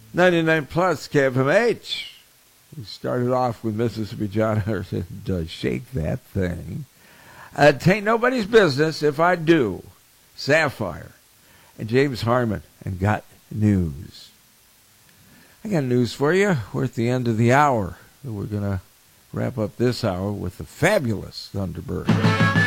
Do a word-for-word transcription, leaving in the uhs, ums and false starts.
ninety-nine plus K F M H. We started off with Mississippi John Emerson, does shake that thing. Uh, tain't nobody's business if I do. Sapphire and James Harmon and Got News. I got news for you. We're at the end of the hour. We're going to wrap up this hour with the fabulous Thunderbird.